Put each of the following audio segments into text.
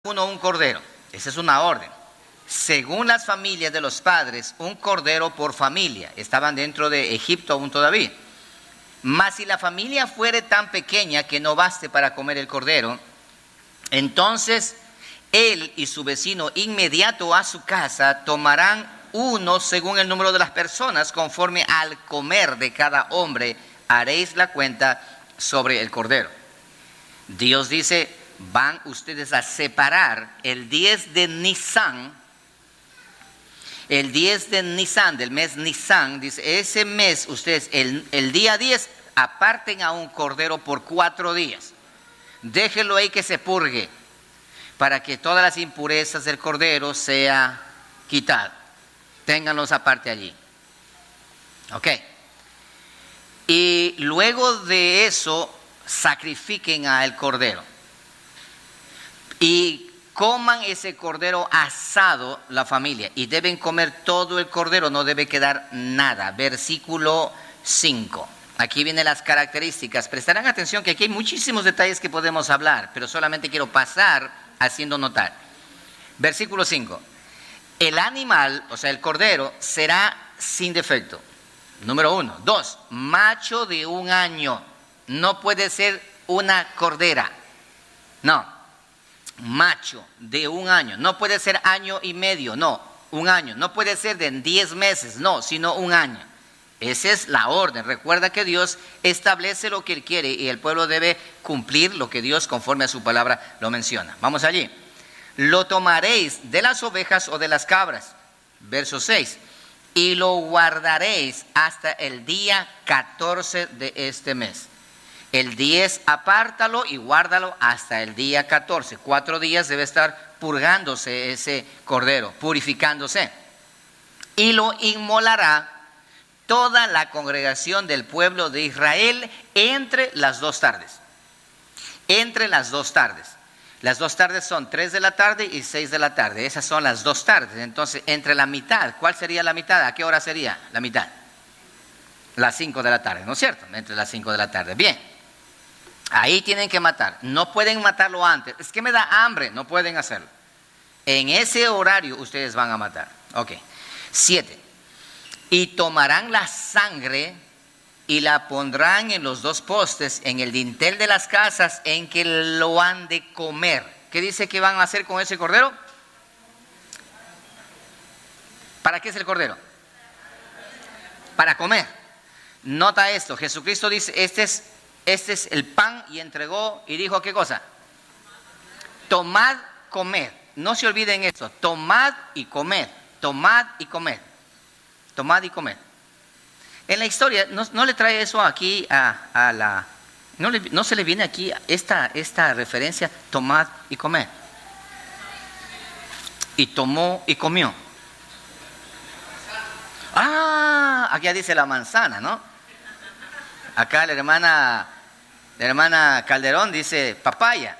uno un cordero. Esa es una orden. Según las familias de los padres, un cordero por familia. Estaban dentro de Egipto aún todavía. Mas si la familia fuere tan pequeña que no baste para comer el cordero, entonces él y su vecino inmediato a su casa tomarán uno según el número de las personas, conforme al comer de cada hombre haréis la cuenta sobre el cordero. Dios dice: van ustedes a separar el 10 de Nisan, el 10 de Nisan, del mes Nisan, dice, ese mes ustedes, el día 10, aparten a un cordero por 4 días. Déjenlo ahí que se purgue, para que todas las impurezas del cordero sea quitado. Ténganlos aparte allí. Ok. Y luego de eso, sacrifiquen al cordero. Y coman ese cordero asado la familia. Y deben comer todo el cordero, no debe quedar nada. Versículo 5. Aquí vienen las características. Prestarán atención que aquí hay muchísimos detalles que podemos hablar, pero solamente quiero pasar haciendo notar. Versículo 5. El animal, o sea el cordero, será sin defecto. Número 1. 2. Macho de 1 año. No puede ser una cordera. No. Macho de 1 año. No puede ser año y medio. No. 1 año. No puede ser de 10 meses. No, sino 1 año. Esa es la orden. Recuerda que Dios establece lo que Él quiere y el pueblo debe cumplir lo que Dios conforme a su palabra lo menciona. Vamos allí. Lo tomaréis de las ovejas o de las cabras. Verso 6. Y lo guardaréis hasta el día 14 de este mes. El 10 apártalo y guárdalo hasta el día 14. 4 días debe estar purgándose ese cordero, purificándose. Y lo inmolará toda la congregación del pueblo de Israel entre las 2 tardes. Entre las 2 tardes. Las 2 tardes son 3 de la tarde y 6 de la tarde. Esas son las 2 tardes. Entonces, entre la mitad, ¿cuál sería la mitad? ¿A qué hora sería la mitad? Las 5 de la tarde, ¿no es cierto? Entre las 5 de la tarde. Bien. Ahí tienen que matar. No pueden matarlo antes. Es que me da hambre. No pueden hacerlo. En ese horario ustedes van a matar. Ok. 7. Y tomarán la sangre y la pondrán en los 2 postes, en el dintel de las casas en que lo han de comer. ¿Qué dice que van a hacer con ese cordero? ¿Para qué es el cordero? Para comer. Nota esto. Jesucristo dice, este es el pan, y entregó y dijo, ¿qué cosa? Tomad, comed. No se olviden esto. Tomad y comed. Tomad y comed. Tomad y comed. En la historia, no le trae eso aquí a la... No se le viene aquí esta referencia, tomad y comed. Y tomó y comió. Aquí dice la manzana, ¿no? Acá la hermana Calderón dice papaya.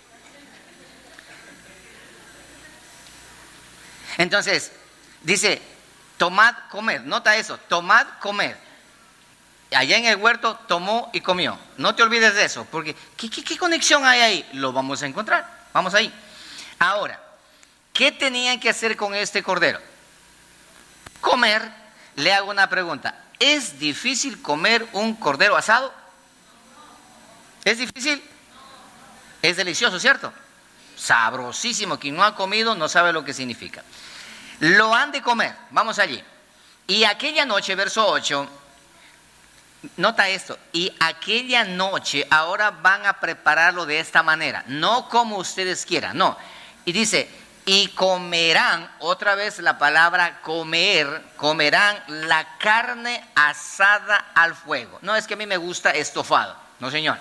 Entonces, dice, tomad, comer. Nota eso, tomad, comer. Allá en el huerto tomó y comió. No te olvides de eso, porque ¿qué conexión hay ahí? Lo vamos a encontrar. Vamos ahí. Ahora, ¿qué tenían que hacer con este cordero? Comer. Le hago una pregunta. ¿Es difícil comer un cordero asado? ¿Es difícil? Es delicioso, ¿cierto? Sabrosísimo. Quien no ha comido no sabe lo que significa. Lo han de comer. Vamos allí. Y aquella noche, verso 8, nota esto. Y aquella noche ahora van a prepararlo de esta manera. No como ustedes quieran, no. Y dice, y comerán, otra vez la palabra comer, comerán la carne asada al fuego. No es que a mí me gusta estofado, no señor.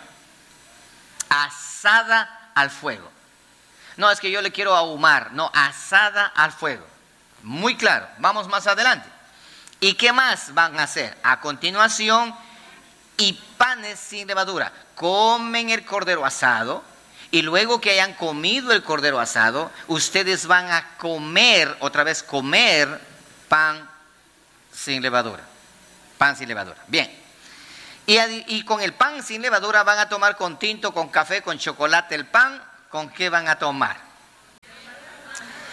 Asada al fuego. No es que yo le quiero ahumar, no, asada al fuego. Muy claro, vamos más adelante. ¿Y qué más van a hacer? A continuación, y panes sin levadura. Comen el cordero asado. Y luego que hayan comido el cordero asado, ustedes van a comer, otra vez comer, pan sin levadura. Pan sin levadura. Bien. Y con el pan sin levadura van a tomar con tinto, con café, con chocolate el pan. ¿Con qué van a tomar?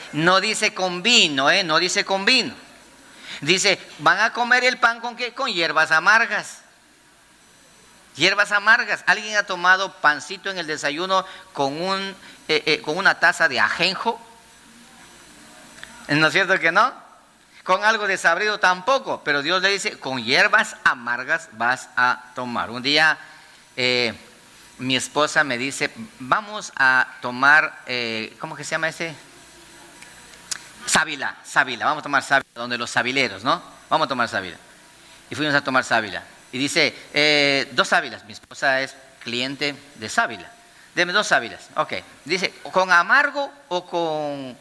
No dice con vino, no dice con vino. Dice, van a comer el pan ¿con qué? Con hierbas amargas. Hierbas amargas. ¿Alguien ha tomado pancito en el desayuno con una taza de ajenjo? ¿No es cierto que no? Con algo desabrido tampoco. Pero Dios le dice, con hierbas amargas vas a tomar. Un día mi esposa me dice, vamos a tomar, ¿cómo que se llama ese? Sábila, vamos a tomar sábila, donde los sabileros, ¿no? Vamos a tomar sábila. Y fuimos a tomar sábila. Y dice, 2 sábilas. Mi esposa es cliente de sábila. Deme 2 sábilas. Ok. Dice, ¿con amargo o con...?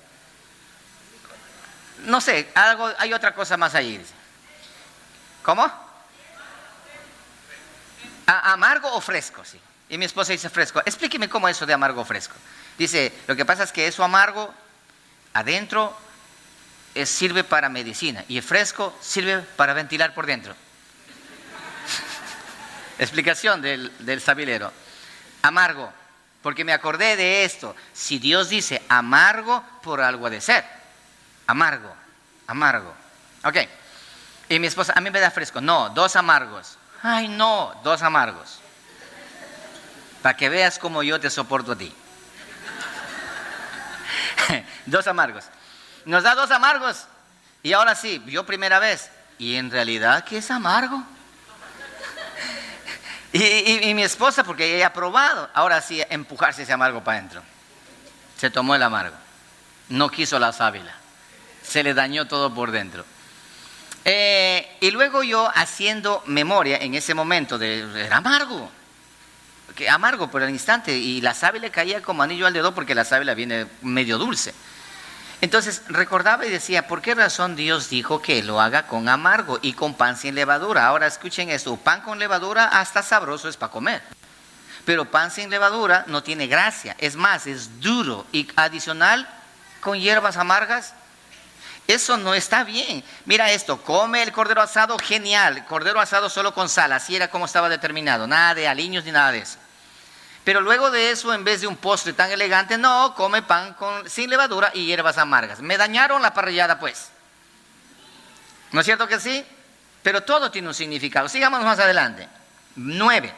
No sé, hay otra cosa más ahí. Dice. ¿Cómo? ¿Amargo o fresco? Sí. Y mi esposa dice fresco. Explíqueme cómo es eso de amargo o fresco. Dice, lo que pasa es que eso amargo, adentro, sirve para medicina. Y el fresco sirve para ventilar por dentro. Explicación del sabilero. Amargo, porque me acordé de esto. Si Dios dice amargo, por algo ha de ser. Amargo. Ok. Y mi esposa, a mí me da fresco. No, 2 amargos. Ay, no, 2 amargos. Para que veas cómo yo te soporto a ti. 2 amargos. Nos da 2 amargos. Y ahora sí, yo primera vez. ¿Y en realidad qué es amargo? Y mi esposa, porque ella ha probado, ahora sí, empujarse ese amargo para adentro. Se tomó el amargo. No quiso la sábila. Se le dañó todo por dentro. Y luego yo haciendo memoria en ese momento, era amargo. Amargo por el instante. Y la sábila caía como anillo al dedo porque la sábila viene medio dulce. Entonces recordaba y decía, ¿por qué razón Dios dijo que lo haga con amargo y con pan sin levadura? Ahora escuchen esto, pan con levadura hasta sabroso es para comer. Pero pan sin levadura no tiene gracia, es más, es duro y adicional con hierbas amargas. Eso no está bien. Mira esto, come el cordero asado, genial, cordero asado solo con sal, así era como estaba determinado, nada de aliños ni nada de eso. Pero luego de eso, en vez de un postre tan elegante, no, come pan sin levadura y hierbas amargas. Me dañaron la parrillada, pues. ¿No es cierto que sí? Pero todo tiene un significado. Sigamos más adelante. 9.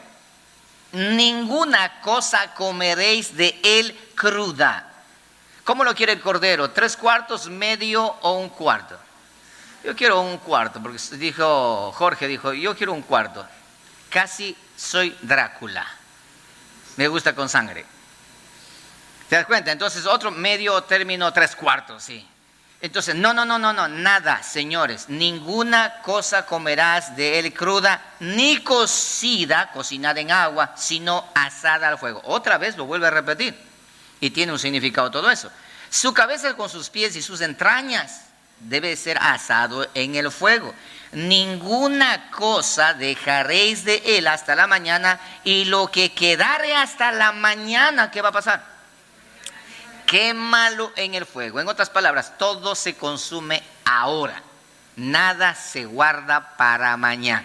Ninguna cosa comeréis de él cruda. ¿Cómo lo quiere el cordero? ¿3/4, medio o 1/4? Yo quiero 1/4, porque Jorge dijo, yo quiero 1/4. Casi soy Drácula. Me gusta con sangre. ¿Te das cuenta? Entonces otro medio término 3/4, sí. Entonces, no, nada, señores. Ninguna cosa comerás de él cruda, ni cocida, cocinada en agua, sino asada al fuego. Otra vez lo vuelve a repetir. Y tiene un significado todo eso. Su cabeza con sus pies y sus entrañas debe ser asado en el fuego. Ninguna cosa dejaréis de él hasta la mañana, y lo que quedare hasta la mañana, ¿qué va a pasar? Quémalo en el fuego. En otras palabras, todo se consume ahora. Nada se guarda para mañana.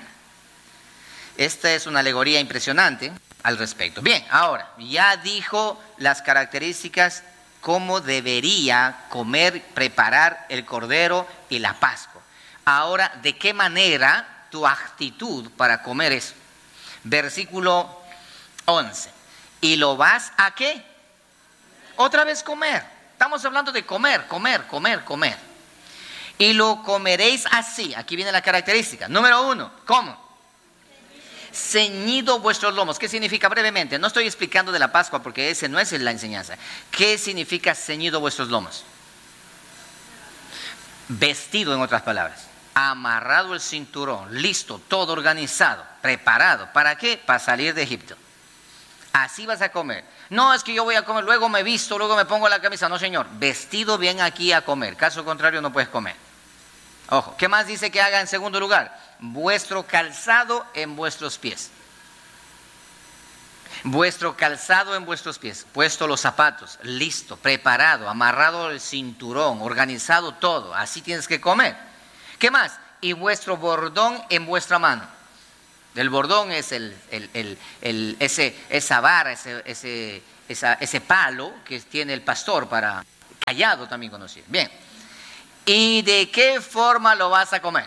Esta es una alegoría impresionante al respecto. Bien, ahora, ya dijo las características, cómo debería comer, preparar el cordero y la Pascua. Ahora, ¿de qué manera tu actitud para comer eso? Versículo 11. ¿Y lo vas a qué? Otra vez comer. Estamos hablando de comer. Y lo comeréis así. Aquí viene la característica. Número 1, ¿cómo? Ceñido vuestros lomos. ¿Qué significa brevemente? No estoy explicando de la Pascua porque ese no es la enseñanza. ¿Qué significa ceñido vuestros lomos? Vestido, en otras palabras. Amarrado el cinturón, listo, todo organizado, preparado. ¿Para qué? Para salir de Egipto. Así vas a comer. No es que yo voy a comer, luego me visto, luego me pongo la camisa. No, señor, vestido bien aquí a comer. Caso contrario, no puedes comer. Ojo, ¿qué más dice que haga en segundo lugar? Vuestro calzado en vuestros pies. Vuestro calzado en vuestros pies. Puesto los zapatos, listo, preparado, amarrado el cinturón, organizado todo. Así tienes que comer. ¿Qué más? Y vuestro bordón en vuestra mano. El bordón es esa vara, ese palo que tiene el pastor cayado también conocido. Bien. ¿Y de qué forma lo vas a comer?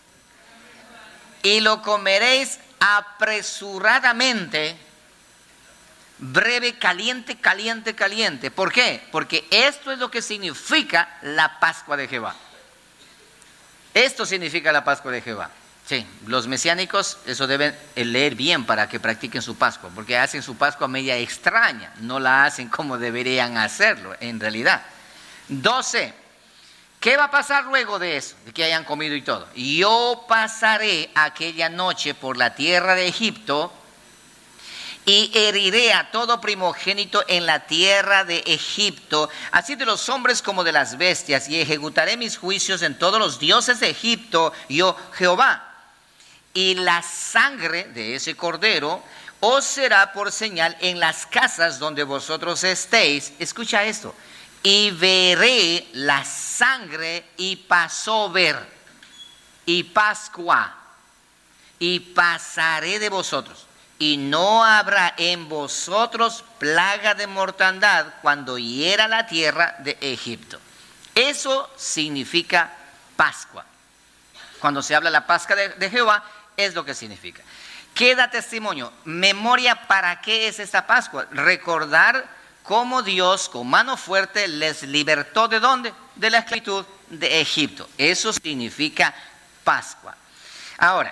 Y lo comeréis apresuradamente, breve, caliente, caliente, caliente. ¿Por qué? Porque esto es lo que significa la Pascua de Jehová. Esto significa la Pascua de Jehová. Sí, los mesiánicos eso deben leer bien para que practiquen su Pascua, porque hacen su Pascua media extraña, no la hacen como deberían hacerlo en realidad. 12. ¿Qué va a pasar luego de eso? De que hayan comido y todo. Yo pasaré aquella noche por la tierra de Egipto y heriré a todo primogénito en la tierra de Egipto, así de los hombres como de las bestias, y ejecutaré mis juicios en todos los dioses de Egipto, yo Jehová. Y la sangre de ese cordero os será por señal en las casas donde vosotros estéis. Escucha esto. Y veré la sangre y Passover y Pascua y pasaré de vosotros. Y no habrá en vosotros plaga de mortandad cuando hiera la tierra de Egipto. Eso significa Pascua. Cuando se habla la Pascua de Jehová, es lo que significa. Queda testimonio, memoria, ¿para qué es esta Pascua? Recordar cómo Dios con mano fuerte les libertó ¿de dónde? De la esclavitud de Egipto. Eso significa Pascua. Ahora,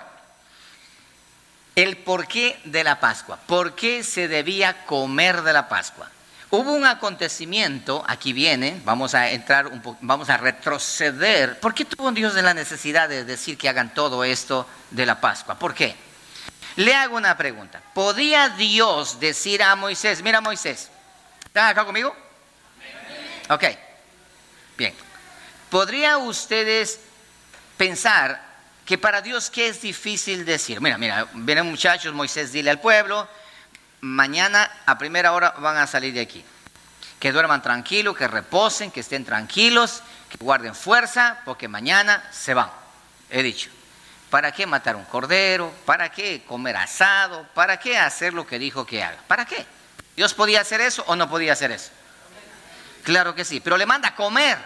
el porqué de la Pascua. ¿Por qué se debía comer de la Pascua? Hubo un acontecimiento, aquí viene, vamos a retroceder. ¿Por qué tuvo Dios la necesidad de decir que hagan todo esto de la Pascua? ¿Por qué? Le hago una pregunta. ¿Podía Dios decir a Moisés, mira Moisés, ¿están acá conmigo? Ok, bien. ¿Podría ustedes pensar que para Dios qué es difícil decir? Mira, vienen muchachos, Moisés, dile al pueblo, mañana a primera hora van a salir de aquí. Que duerman tranquilos, que reposen, que estén tranquilos, que guarden fuerza, porque mañana se van. He dicho, ¿para qué matar un cordero? ¿Para qué comer asado? ¿Para qué hacer lo que dijo que haga? ¿Para qué? ¿Dios podía hacer eso o no podía hacer eso? Claro que sí, pero le manda a comer.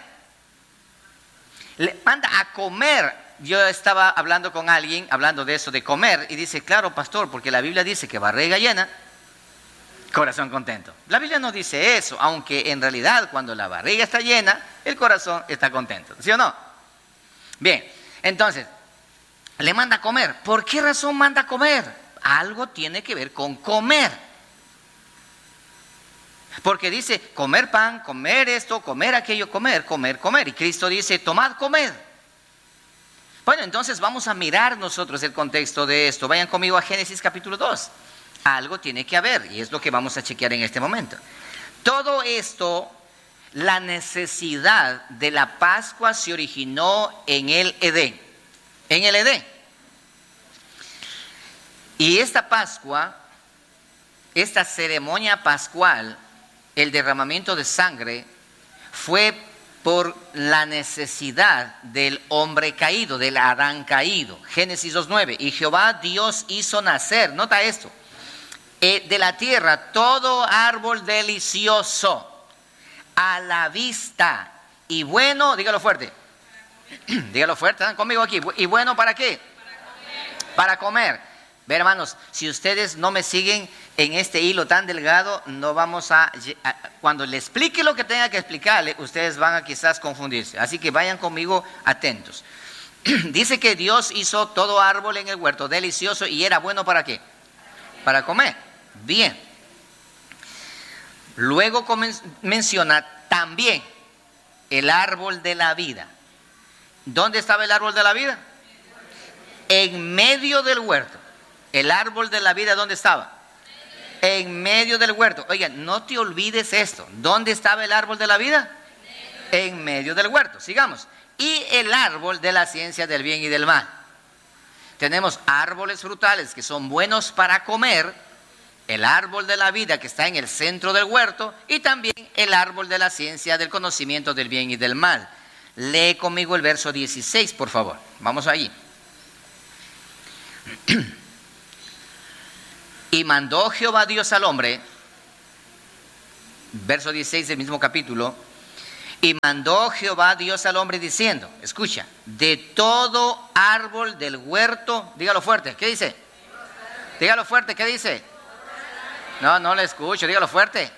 Le manda a comer. Yo estaba hablando con alguien, hablando de eso, de comer, y dice, claro, pastor, porque la Biblia dice que barriga llena, corazón contento. La Biblia no dice eso, aunque en realidad cuando la barriga está llena, el corazón está contento, ¿sí o no? Bien, entonces, le manda a comer. ¿Por qué razón manda a comer? Algo tiene que ver con comer. Porque dice, comer pan, comer esto, comer aquello, comer. Y Cristo dice, tomad, comed. Bueno, entonces vamos a mirar nosotros el contexto de esto. Vayan conmigo a Génesis capítulo 2. Algo tiene que haber y es lo que vamos a chequear en este momento. Todo esto, la necesidad de la Pascua se originó en el Edén. En el Edén. Y esta Pascua, esta ceremonia pascual, el derramamiento de sangre, fue por la necesidad del hombre caído, del Adán caído. Génesis 2:9. Y Jehová Dios hizo nacer, nota esto, de la tierra todo árbol delicioso a la vista y bueno, dígalo fuerte, ¿están conmigo aquí? ¿Y bueno para qué? Para comer. Ve, hermanos, si ustedes no me siguen en este hilo tan delgado, no vamos cuando le explique lo que tenga que explicarle, ustedes van a quizás confundirse. Así que vayan conmigo atentos. Dice que Dios hizo todo árbol en el huerto delicioso y era bueno ¿para qué? Para comer. Bien. Luego menciona también el árbol de la vida. ¿Dónde estaba el árbol de la vida? En medio del huerto. El árbol de la vida, ¿dónde estaba? En medio del huerto. Oigan, no te olvides esto. ¿Dónde estaba el árbol de la vida? En medio del huerto. Sigamos. Y el árbol de la ciencia del bien y del mal. Tenemos árboles frutales que son buenos para comer, el árbol de la vida que está en el centro del huerto y también el árbol de la ciencia del conocimiento del bien y del mal. Lee conmigo el verso 16, por favor. Vamos allí. Y mandó Jehová Dios al hombre, verso 16 del mismo capítulo, Y mandó Jehová Dios al hombre diciendo, escucha, de todo árbol del huerto, dígalo fuerte, ¿qué dice? Dígalo fuerte, ¿qué dice? No le escucho, dígalo fuerte.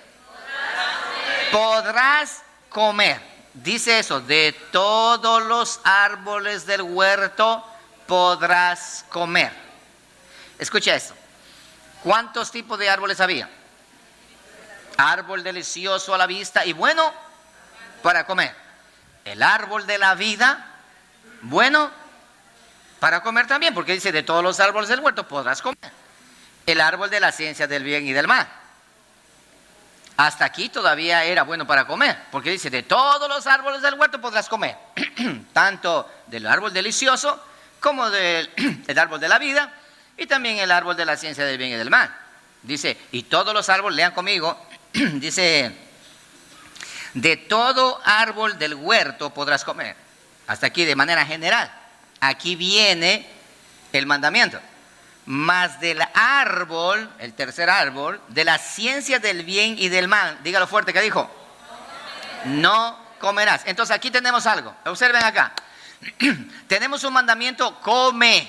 Podrás comer, dice eso, de todos los árboles del huerto podrás comer. Escucha esto, ¿cuántos tipos de árboles había? Árbol delicioso a la vista y bueno para comer. El árbol de la vida, bueno para comer también, porque dice de todos los árboles del huerto podrás comer. El árbol de la ciencia del bien y del mal. Hasta aquí todavía era bueno para comer, porque dice de todos los árboles del huerto podrás comer. Tanto del árbol delicioso como del el árbol de la vida y también el árbol de la ciencia del bien y del mal. Dice, y todos los árboles, lean conmigo, dice, de todo árbol del huerto podrás comer. Hasta aquí de manera general. Aquí viene el mandamiento. Mas del árbol, el tercer árbol, de la ciencia del bien y del mal, dígalo fuerte, ¿qué dijo? No comerás. Entonces aquí tenemos algo, observen acá. Tenemos un mandamiento, come.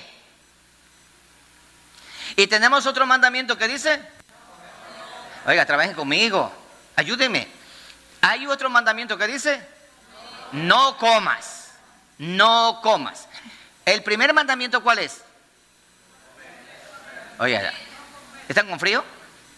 Y tenemos otro mandamiento que dice, oiga, trabajen conmigo, ayúdenme. Hay otro mandamiento que dice, no comas, no comas. El primer mandamiento, ¿cuál es? Oiga, ¿están con frío?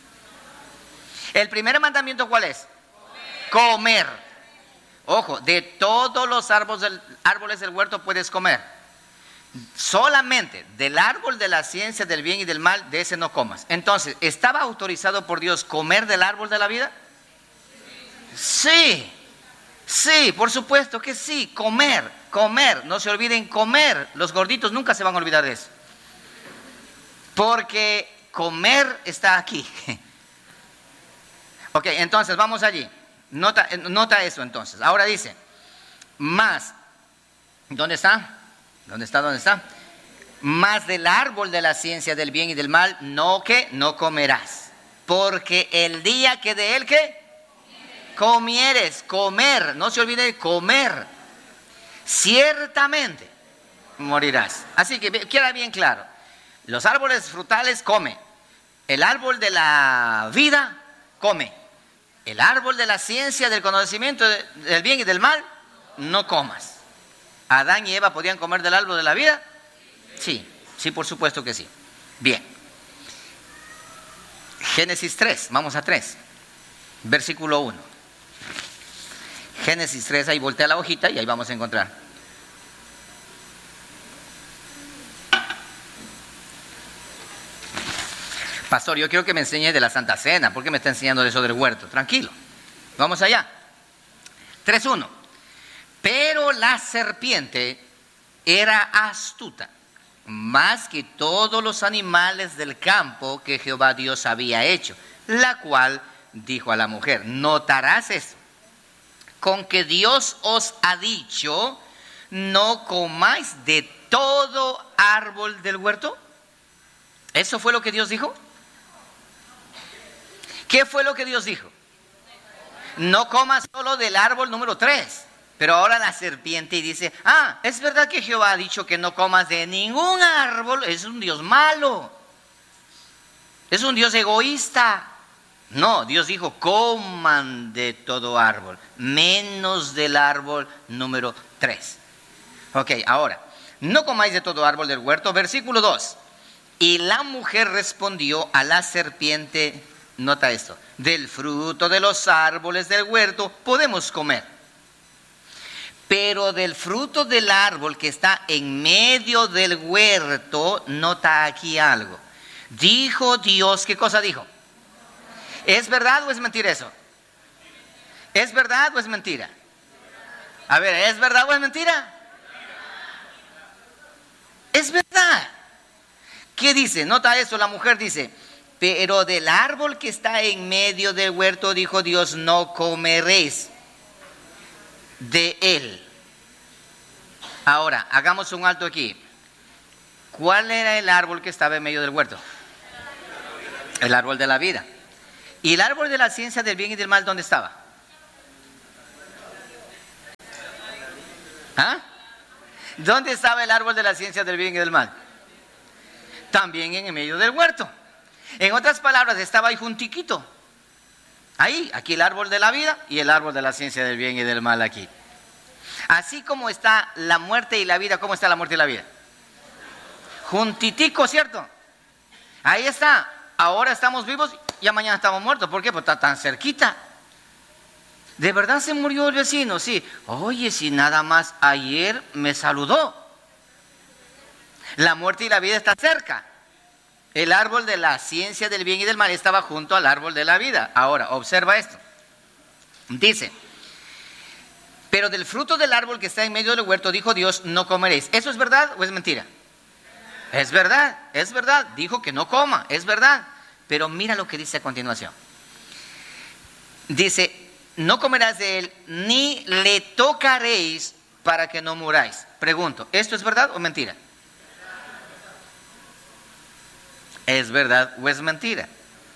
El primer mandamiento, ¿cuál es? Comer. Ojo, de todos los árboles del huerto puedes comer. Solamente del árbol de la ciencia del bien y del mal, de ese no comas. Entonces, ¿estaba autorizado por Dios comer del árbol de la vida? Sí, sí, por supuesto que sí, comer, comer, no se olviden comer, los gorditos nunca se van a olvidar de eso, porque comer está aquí. Ok, entonces vamos allí, nota eso entonces, ahora dice, más, ¿dónde está? ¿Dónde está? Más del árbol de la ciencia del bien y del mal, no comerás, porque el día que de él, ¿qué? Comieres, comer, no se olvide de comer, ciertamente morirás. Así que queda bien claro, los árboles frutales come, el árbol de la vida come, el árbol de la ciencia del conocimiento del bien y del mal, no comas. ¿Adán y Eva podían comer del árbol de la vida? Sí, sí, por supuesto que sí. Bien. Génesis 3, vamos a 3, versículo 1. Génesis 3, ahí voltea la hojita y ahí vamos a encontrar. Pastor, yo quiero que me enseñe de la Santa Cena. ¿Por qué me está enseñando de eso del huerto? Tranquilo, vamos allá. 3:1. Pero la serpiente era astuta, más que todos los animales del campo que Jehová Dios había hecho, la cual dijo a la mujer, ¿notarás esto? Con que Dios os ha dicho, no comáis de todo árbol del huerto. ¿Eso fue lo que Dios dijo? ¿Qué fue lo que Dios dijo? No comas solo del árbol número 3. Pero ahora la serpiente dice, es verdad que Jehová ha dicho que no comas de ningún árbol. Es un Dios malo, es un Dios egoísta. No, Dios dijo, coman de todo árbol, menos del árbol número 3. Ok, ahora, no comáis de todo árbol del huerto. Versículo 2. Y la mujer respondió a la serpiente, nota esto, del fruto de los árboles del huerto podemos comer, pero del fruto del árbol que está en medio del huerto, nota aquí algo. Dijo Dios, ¿qué cosa dijo? ¿Es verdad o es mentira eso? ¿Es verdad o es mentira? A ver, ¿es verdad o es mentira? Es verdad. ¿Qué dice? Nota eso, la mujer dice, pero del árbol que está en medio del huerto, dijo Dios, no comeréis de él. Ahora, hagamos un alto aquí. ¿Cuál era el árbol que estaba en medio del huerto? El árbol de la vida. ¿Y el árbol de la ciencia del bien y del mal dónde estaba? ¿Ah? ¿Dónde estaba el árbol de la ciencia del bien y del mal? También en el medio del huerto. En otras palabras, estaba ahí juntiquito. Ahí, aquí el árbol de la vida y el árbol de la ciencia del bien y del mal aquí. Así como está la muerte y la vida, ¿cómo está la muerte y la vida? Juntitico, ¿cierto? Ahí está. Ahora estamos vivos, ya mañana estamos muertos. ¿Por qué? Pues está tan cerquita. ¿De verdad se murió el vecino? Sí. Oye, si nada más ayer me saludó. La muerte y la vida están cerca. El árbol de la ciencia del bien y del mal estaba junto al árbol de la vida. Ahora, observa esto. Dice, pero del fruto del árbol que está en medio del huerto, dijo Dios, no comeréis. ¿Eso es verdad o es mentira? Es verdad, es verdad. Dijo que no coma, es verdad. Pero mira lo que dice a continuación. Dice, no comerás de él, ni le tocaréis para que no muráis. Pregunto, ¿esto es verdad o mentira? ¿Es verdad o es mentira?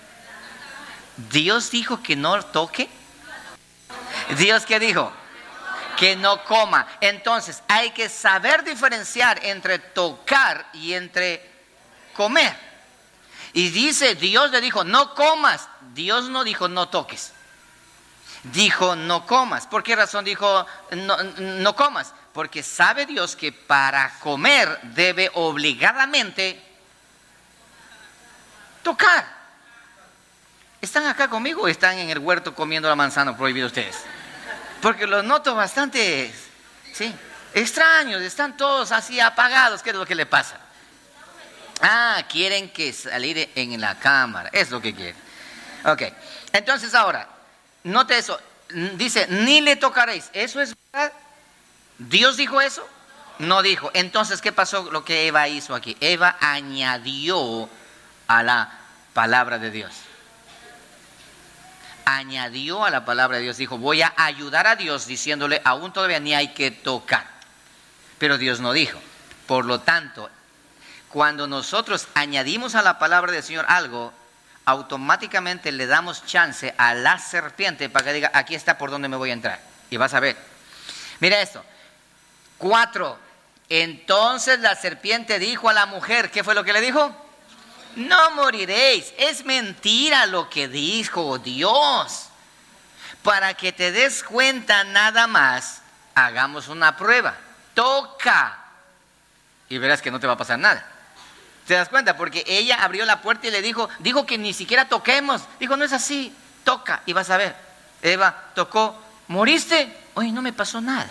¿Dios dijo que no toque? ¿Dios qué dijo? Que no coma. Entonces hay que saber diferenciar entre tocar y entre comer. Y dice, Dios le dijo, no comas. Dios no dijo, no toques. Dijo, no comas. ¿Por qué razón dijo, no comas? Porque sabe Dios que para comer debe obligadamente tocar. ¿Están acá conmigo o están en el huerto comiendo la manzana prohibida ustedes? Porque los noto bastante, ¿sí?, extraños, están todos así apagados. ¿Qué es lo que le pasa? Ah, quieren que salir en la cámara, es lo que quieren. Ok, entonces ahora, note eso, dice, ni le tocaréis. ¿Eso es verdad? ¿Dios dijo eso? No dijo. Entonces, ¿qué pasó? Lo que Eva hizo aquí. Eva añadió a la palabra de Dios. Añadió a la palabra de Dios. Dijo, voy a ayudar a Dios diciéndole, aún todavía ni hay que tocar. Pero Dios no dijo. Por lo tanto, cuando nosotros añadimos a la palabra del Señor algo, automáticamente le damos chance a la serpiente para que diga, aquí está por donde me voy a entrar. Y vas a ver. Mira esto. 4. Entonces la serpiente dijo a la mujer, ¿qué fue lo que le dijo? No moriréis. Es mentira lo que dijo Dios. Para que te des cuenta nada más, hagamos una prueba. Toca. Y verás que no te va a pasar nada. ¿Te das cuenta? Porque ella abrió la puerta y le dijo que ni siquiera toquemos. Dijo, no es así, toca y vas a ver. Eva tocó, ¿moriste? Oye, no me pasó nada.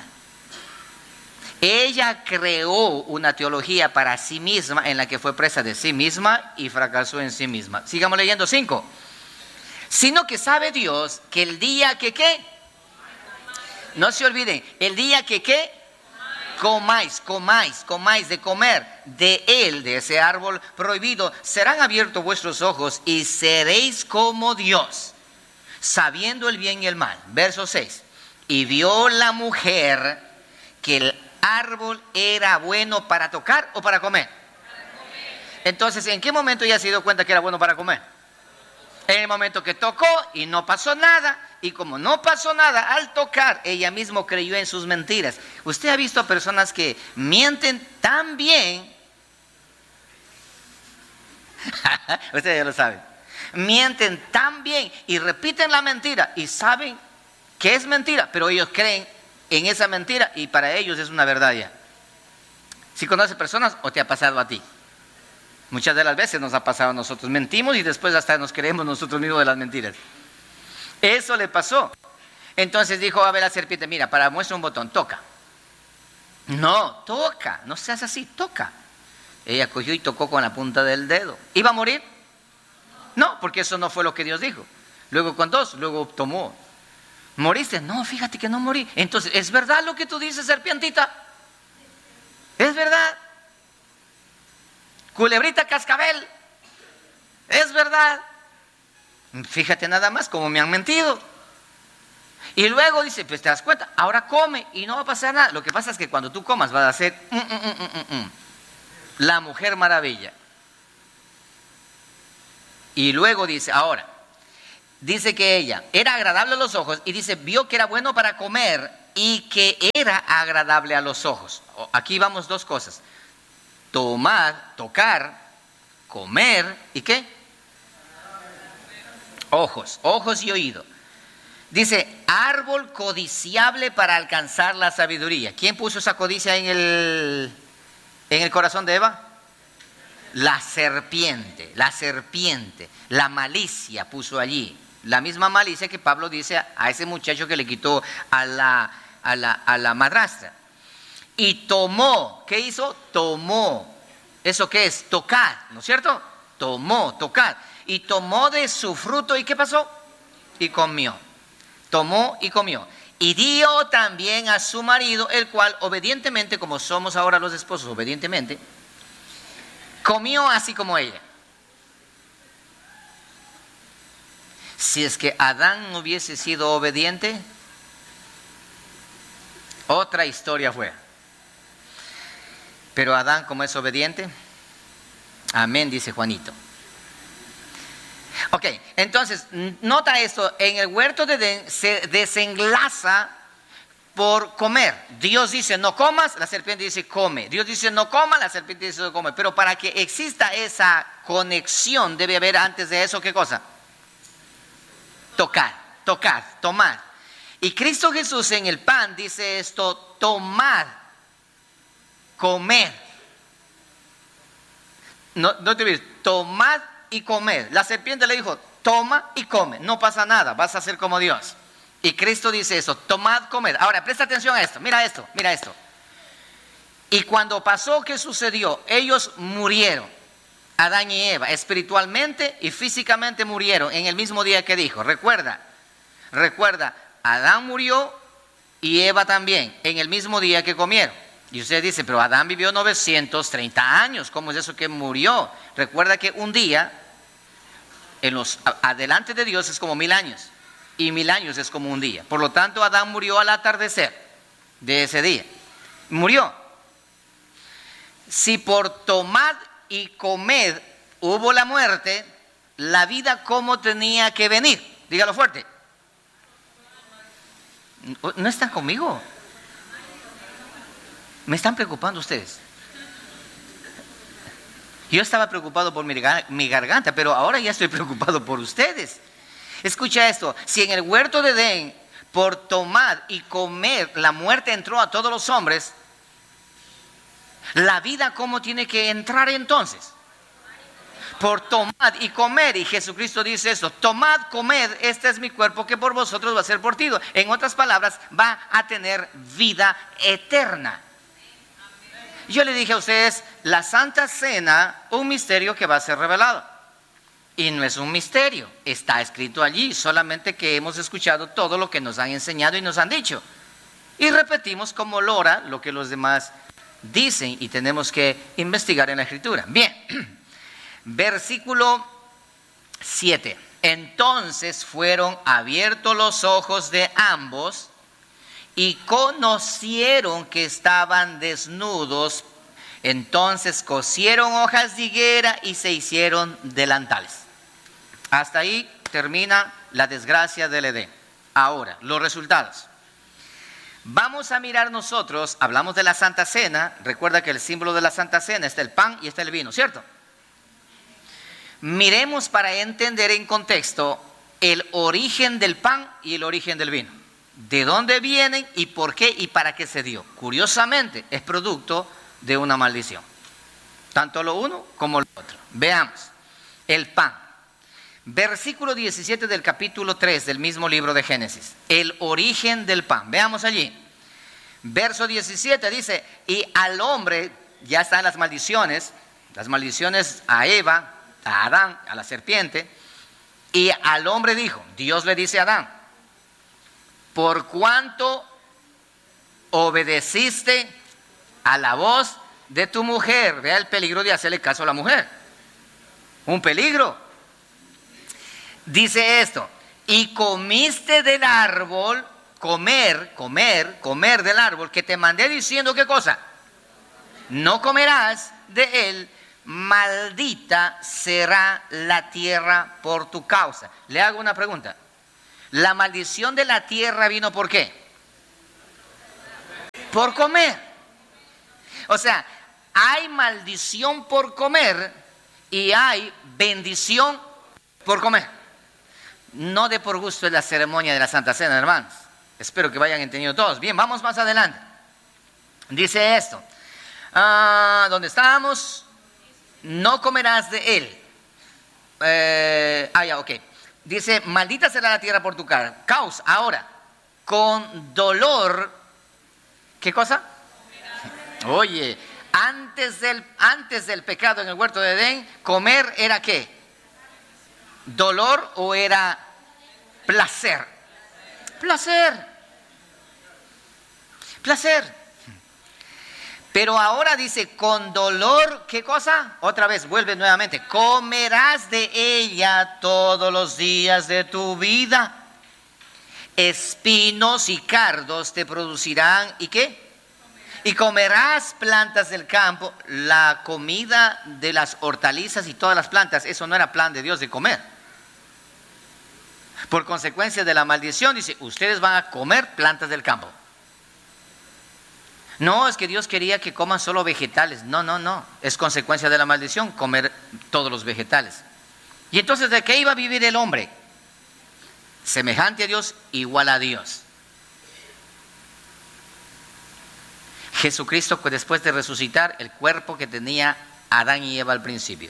Ella creó una teología para sí misma en la que fue presa de sí misma y fracasó en sí misma. Sigamos leyendo. 5. Sino que sabe Dios que el día que ¿qué? No se olviden, el día que ¿qué? Comáis de comer de él, de ese árbol prohibido, serán abiertos vuestros ojos y seréis como Dios, sabiendo el bien y el mal. Verso 6. Y vio la mujer que el árbol era bueno para tocar o para comer. Entonces, ¿en qué momento ella se dio cuenta que era bueno para comer? En el momento que tocó y no pasó nada. Y como no pasó nada al tocar, ella misma creyó en sus mentiras. Usted ha visto a personas que mienten tan bien. Usted ya lo sabe. Mienten tan bien y repiten la mentira y saben que es mentira, pero ellos creen en esa mentira y para ellos es una verdad ya. ¿Sí conoces personas o te ha pasado a ti? Muchas de las veces nos ha pasado a nosotros. Mentimos y después hasta nos creemos nosotros mismos de las mentiras. Eso le pasó. Entonces dijo a ver la serpiente, mira, para muestra un botón, toca. No, toca, no seas así, toca. Ella cogió y tocó con la punta del dedo. ¿Iba a morir? No, porque eso no fue lo que Dios dijo. Luego con 2, luego tomó. ¿Moriste? No, fíjate que no morí. Entonces, ¿es verdad lo que tú dices, serpientita? ¿Es verdad? Culebrita cascabel, ¿es verdad? Fíjate nada más cómo me han mentido. Y luego dice, pues te das cuenta, ahora come y no va a pasar nada. Lo que pasa es que cuando tú comas vas a ser la mujer maravilla. Y luego dice, ahora, dice que ella era agradable a los ojos y dice, vio que era bueno para comer y que era agradable a los ojos. Aquí vamos dos cosas. Tomar, tocar, comer, ¿y qué? Ojos y oído. Dice, árbol codiciable para alcanzar la sabiduría. ¿Quién puso esa codicia en el corazón de Eva? La serpiente, la malicia puso allí. La misma malicia que Pablo dice a ese muchacho que le quitó a la madrastra. Y tomó, ¿qué hizo? Tomó. ¿Eso qué es? Tocar, ¿no es cierto? Tomó, tocar. Y tomó de su fruto, ¿y qué pasó? Y comió. Tomó y comió. Y dio también a su marido, el cual obedientemente, como somos ahora los esposos, obedientemente, comió así como ella. Si es que Adán no hubiese sido obediente, otra historia fue. Pero Adán, como es obediente, amén, dice Juanito. Ok, entonces, nota esto, en el huerto de Edén se desenlaza por comer. Dios dice no comas, la serpiente dice come. Dios dice no coma, la serpiente dice no come. Pero para que exista esa conexión debe haber antes de eso, ¿qué cosa? Tocar, tomar. Y Cristo Jesús en el pan dice esto, tomar, comer. No te olvides, tomar y comer. La serpiente le dijo, toma y come, no pasa nada, vas a ser como Dios. Y Cristo dice eso, tomad, comed. Ahora, presta atención a esto, mira esto. Y cuando pasó, ¿qué sucedió? Ellos murieron, Adán y Eva, espiritualmente y físicamente murieron en el mismo día que dijo. Recuerda, Adán murió y Eva también, en el mismo día que comieron. Y ustedes dicen, pero Adán vivió 930 años, ¿cómo es eso que murió? Recuerda que un día, adelante de Dios es como 1000 años. Y 1000 años es como un día. Por lo tanto, Adán murió al atardecer de ese día. Murió. Si por tomar y comer hubo la muerte, la vida ¿cómo tenía que venir? Dígalo fuerte. ¿No están conmigo? Me están preocupando ustedes. Yo estaba preocupado por mi garganta, pero ahora ya estoy preocupado por ustedes. Escucha esto, si en el huerto de Edén, por tomar y comer, la muerte entró a todos los hombres, la vida ¿cómo tiene que entrar entonces? Por tomar y comer, y Jesucristo dice eso, tomad, comed, este es mi cuerpo que por vosotros va a ser partido. En otras palabras, va a tener vida eterna. Yo le dije a ustedes, la Santa Cena, un misterio que va a ser revelado. Y no es un misterio, está escrito allí, solamente que hemos escuchado todo lo que nos han enseñado y nos han dicho. Y repetimos como lora lo que los demás dicen y tenemos que investigar en la Escritura. Bien, versículo 7. Entonces fueron abiertos los ojos de ambos y conocieron que estaban desnudos. Entonces cosieron hojas de higuera y se hicieron delantales. Hasta ahí termina la desgracia del Edén. Ahora, los resultados. Vamos a mirar nosotros, hablamos de la Santa Cena. Recuerda que el símbolo de la Santa Cena está el pan y está el vino, ¿cierto? Miremos para entender en contexto el origen del pan y el origen del vino. ¿De dónde vienen y por qué y para qué se dio? Curiosamente, es producto de una maldición. Tanto lo uno como lo otro. Veamos. El pan. Versículo 17 del capítulo 3 del mismo libro de Génesis. El origen del pan. Veamos allí. Verso 17 dice, y al hombre, ya están las maldiciones a Eva, a Adán, a la serpiente, y al hombre dijo, Dios le dice a Adán, por cuanto obedeciste a la voz de tu mujer. Vea el peligro de hacerle caso a la mujer. Un peligro. Dice esto, y comiste del árbol, comer del árbol que te mandé diciendo, ¿qué cosa? No comerás de él, maldita será la tierra por tu causa. Le hago una pregunta. ¿La maldición de la tierra vino por qué? Por comer. O sea, hay maldición por comer y hay bendición por comer. No de por gusto es la ceremonia de la Santa Cena, hermanos. Espero que vayan entendiendo todos. Bien, vamos más adelante. Dice esto. ¿Dónde estábamos? No comerás de él. Ya, ok. Dice, maldita será la tierra por tu causa. Ahora, con dolor, ¿qué cosa? Oye, antes del pecado en el huerto de Edén, comer era ¿qué? ¿Dolor o era placer? Placer. Pero ahora dice, con dolor, ¿qué cosa? Otra vez, vuelve nuevamente. Comerás de ella todos los días de tu vida. Espinos y cardos te producirán, ¿y qué? Y comerás plantas del campo. La comida de las hortalizas y todas las plantas, eso no era plan de Dios de comer. Por consecuencia de la maldición, dice, ustedes van a comer plantas del campo. No, es que Dios quería que coman solo vegetales. No. Es consecuencia de la maldición comer todos los vegetales. Y entonces, ¿de qué iba a vivir el hombre? Semejante a Dios, igual a Dios. Jesucristo, después de resucitar, el cuerpo que tenía Adán y Eva al principio.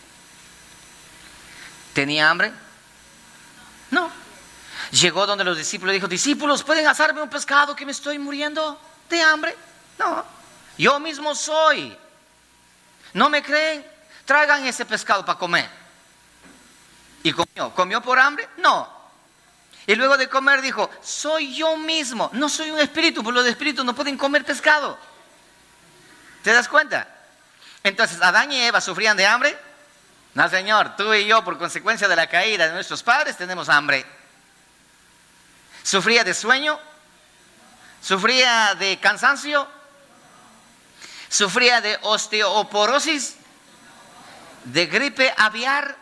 ¿Tenía hambre? No. Llegó donde los discípulos y dijo, discípulos, ¿pueden asarme un pescado que me estoy muriendo de hambre? No, yo mismo soy. ¿No me creen? Traigan ese pescado para comer. Y comió. ¿Comió por hambre? No. Y luego de comer dijo, soy yo mismo. No soy un espíritu, porque los espíritus no pueden comer pescado. ¿Te das cuenta? Entonces, ¿Adán y Eva sufrían de hambre? No, Señor, tú y yo, por consecuencia de la caída de nuestros padres, tenemos hambre. ¿Sufría de sueño? ¿Sufría de cansancio? ¿Sufría de osteoporosis? ¿De gripe aviar?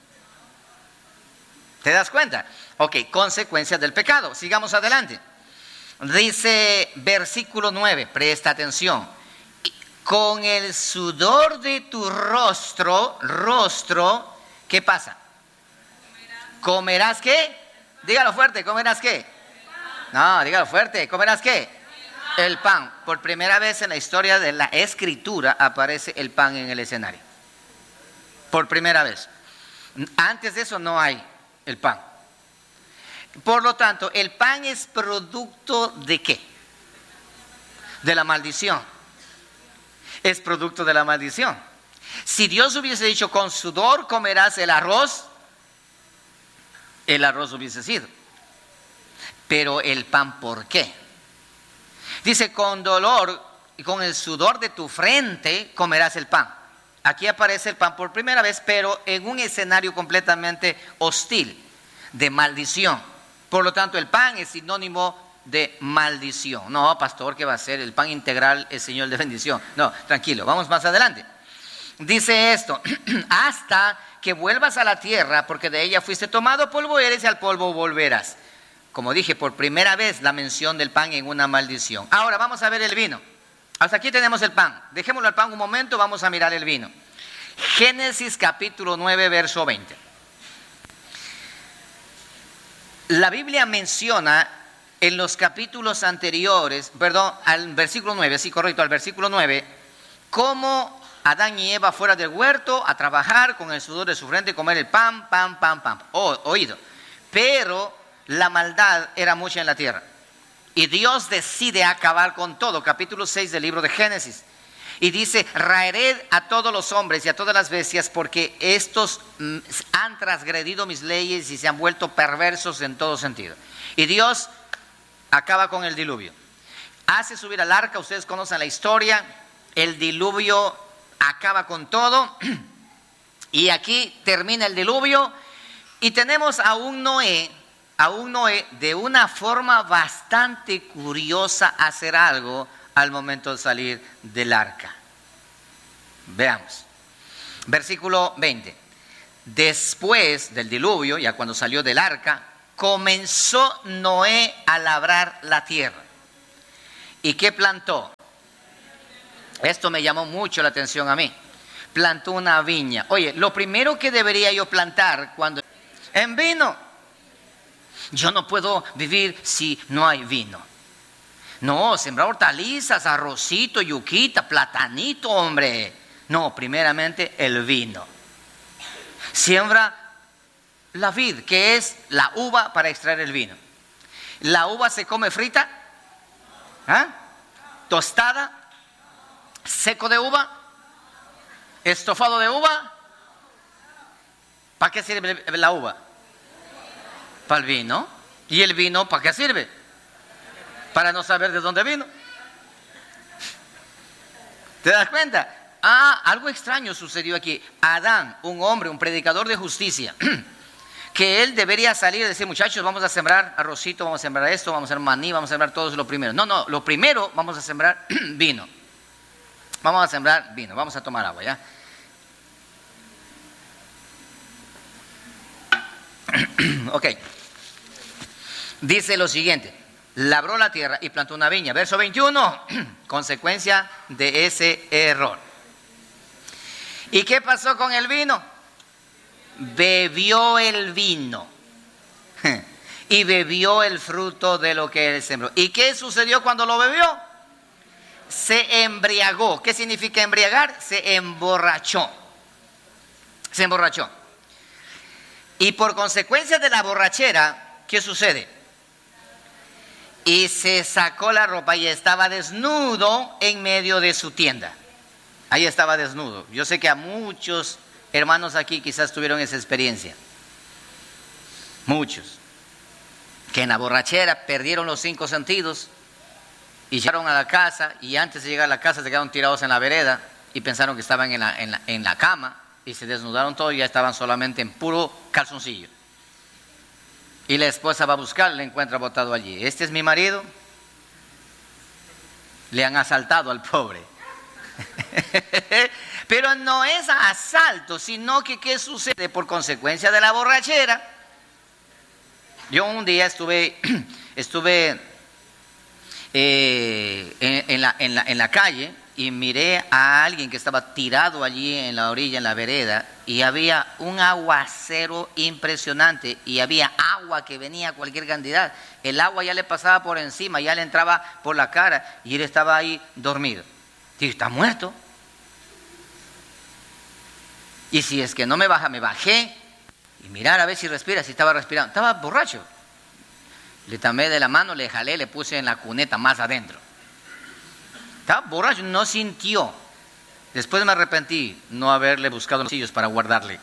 ¿Te das cuenta? Ok, consecuencias del pecado. Sigamos adelante. Dice versículo 9, presta atención. Con el sudor de tu rostro, ¿qué pasa? ¿Comerás qué? Dígalo fuerte, ¿comerás qué? No, dígalo fuerte, ¿comerás qué? El pan. Por primera vez en la historia de la escritura aparece el pan en el escenario. Por primera vez. Antes de eso no hay el pan. Por lo tanto, el pan es producto ¿de qué? De la maldición. Es producto de la maldición. Si Dios hubiese dicho, con sudor comerás el arroz hubiese sido. Pero el pan, ¿por qué? Dice, con dolor y con el sudor de tu frente comerás el pan. Aquí aparece el pan por primera vez, pero en un escenario completamente hostil, de maldición. Por lo tanto, el pan es sinónimo de maldición. No, pastor, ¿qué va a ser? El pan integral es señal de bendición. No, tranquilo, vamos más adelante. Dice esto, hasta que vuelvas a la tierra, porque de ella fuiste tomado, polvo eres y al polvo volverás. Como dije, por primera vez la mención del pan en una maldición. Ahora vamos a ver el vino. Hasta aquí tenemos el pan. Dejémoslo al pan un momento, vamos a mirar el vino. Génesis capítulo 9, verso 20. La Biblia menciona en los capítulos anteriores, al versículo 9, sí, correcto, al versículo 9, cómo Adán y Eva fuera del huerto a trabajar con el sudor de su frente, comer el pan. Oído. Pero la maldad era mucha en la tierra. Y Dios decide acabar con todo. Capítulo 6 del libro de Génesis. Y dice, raeré a todos los hombres y a todas las bestias porque estos han transgredido mis leyes y se han vuelto perversos en todo sentido. Y Dios acaba con el diluvio. Hace subir al arca, ustedes conocen la historia. El diluvio acaba con todo. Y aquí termina el diluvio. Y tenemos a un Noé de una forma bastante curiosa hacer algo al momento de salir del arca. Veamos. Versículo 20. Después del diluvio, ya cuando salió del arca, comenzó Noé a labrar la tierra. ¿Y qué plantó? Esto me llamó mucho la atención a mí. Plantó una viña. Oye, lo primero que debería yo plantar cuando... En vino. Yo no puedo vivir si no hay vino. No, sembrar hortalizas, arrocito, yuquita, platanito, hombre. No, primeramente el vino. Siembra la vid, que es la uva para extraer el vino. ¿La uva se come frita? ¿Ah? ¿Tostada? ¿Seco de uva? ¿Estofado de uva? ¿Para qué sirve la uva? Para el vino. ¿Y el vino para qué sirve? Para no saber de dónde vino. ¿Te das cuenta? Algo extraño sucedió aquí. Adán, un hombre, un predicador de justicia, que él debería salir y decir, muchachos, vamos a sembrar arrocito, vamos a sembrar esto, vamos a sembrar maní, vamos a sembrar todo eso lo primero. No, lo primero vamos a sembrar vino. Vamos a sembrar vino, vamos a tomar agua, ¿ya? Ok. Dice lo siguiente: labró la tierra y plantó una viña. Verso 21, consecuencia de ese error. ¿Y qué pasó con el vino? Bebió el vino y bebió el fruto de lo que él sembró. ¿Y qué sucedió cuando lo bebió? Se embriagó. ¿Qué significa embriagar? Se emborrachó. Se emborrachó. Y por consecuencia de la borrachera, ¿qué sucede? Y se sacó la ropa y estaba desnudo en medio de su tienda. Ahí estaba desnudo. Yo sé que a muchos hermanos aquí quizás tuvieron esa experiencia. Muchos. Que en la borrachera perdieron los 5 sentidos y llegaron a la casa, y antes de llegar a la casa se quedaron tirados en la vereda y pensaron que estaban en la cama, y se desnudaron todo y ya estaban solamente en puro calzoncillo. Y la esposa va a buscar, le encuentra botado allí. Este es mi marido. Le han asaltado al pobre. Pero no es asalto, sino que ¿qué sucede? Por consecuencia de la borrachera. Yo un día estuve en la calle y miré a alguien que estaba tirado allí en la orilla, en la vereda, y había un aguacero impresionante y había agua que venía a cualquier cantidad. El agua ya le pasaba por encima, ya le entraba por la cara y él estaba ahí dormido. Digo, está muerto. Y si es que no me baja, me bajé y mirar a ver si respira, si estaba respirando. Estaba borracho. Le tomé de la mano, le jalé, le puse en la cuneta más adentro. Estaba borracho, no sintió. Después me arrepentí no haberle buscado los sillos para guardarle.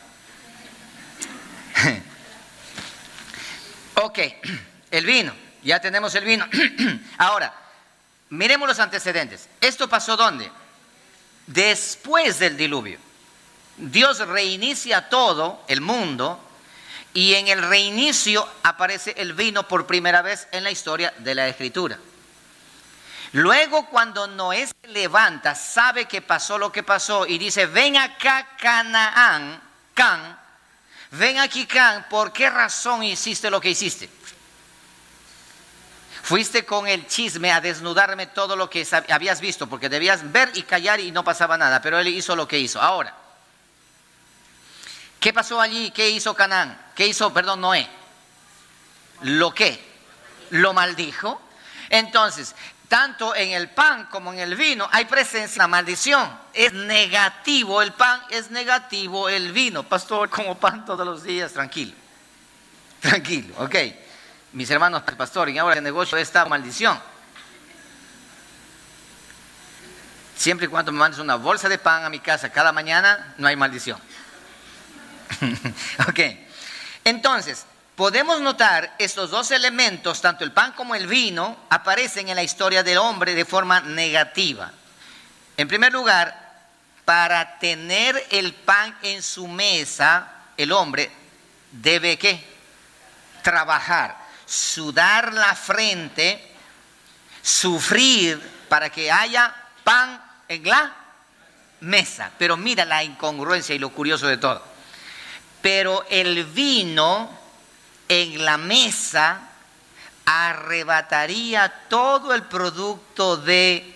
Ok, el vino, ya tenemos el vino. Ahora, miremos los antecedentes. ¿Esto pasó dónde? Después del diluvio. Dios reinicia todo el mundo, y en el reinicio aparece el vino por primera vez en la historia de la Escritura. Luego, cuando Noé se levanta, sabe que pasó lo que pasó y dice, ven acá Canaán, Can, ven aquí Can, ¿por qué razón hiciste lo que hiciste? Fuiste con el chisme a desnudarme todo lo que habías visto, porque debías ver y callar y no pasaba nada, pero él hizo lo que hizo. Ahora, ¿qué pasó allí? ¿Qué hizo Canaán? ¿Qué hizo, Noé? ¿Lo qué? ¿Lo maldijo? Entonces, tanto en el pan como en el vino hay presencia de la maldición. Es negativo el pan, es negativo el vino. Pastor, como pan todos los días, tranquilo. Tranquilo, ok. Mis hermanos, pastor, y ahora el negocio es esta maldición. Siempre y cuando me mandes una bolsa de pan a mi casa cada mañana, no hay maldición. Ok. Entonces, podemos notar estos dos elementos, tanto el pan como el vino, aparecen en la historia del hombre de forma negativa. En primer lugar, para tener el pan en su mesa, el hombre debe ¿qué? Trabajar, sudar la frente, sufrir para que haya pan en la mesa. Pero mira la incongruencia y lo curioso de todo. Pero el vino en la mesa arrebataría todo el producto de